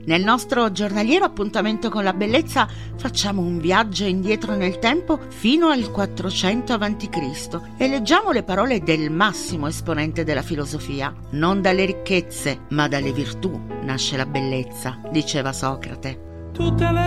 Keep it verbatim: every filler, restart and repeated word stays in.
Nel nostro giornaliero appuntamento con la bellezza facciamo un viaggio indietro nel tempo fino al quattrocento avanti Cristo e leggiamo le parole del massimo esponente della filosofia. Non dalle ricchezze, ma dalle virtù nasce la bellezza, diceva Socrate. Tutte le